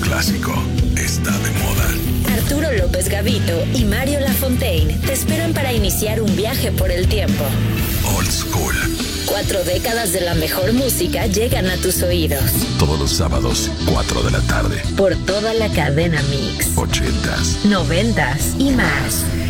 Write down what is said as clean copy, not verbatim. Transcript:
clásico está de moda. Arturo López Gavito y Mario Lafontaine te esperan para iniciar un viaje por el tiempo. Old School. 4 décadas de la mejor música llegan a tus oídos. Todos los sábados, 4 de la tarde. Por toda la cadena Mix. 80s, 90s y más.